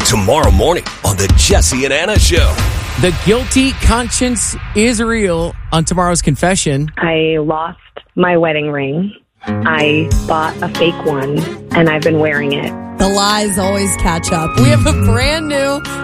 tomorrow morning on the Jesse and Anna Show. The guilty conscience is real on tomorrow's confession. I lost my wedding ring. I bought a fake one, and I've been wearing it. The lies always catch up. We have a brand new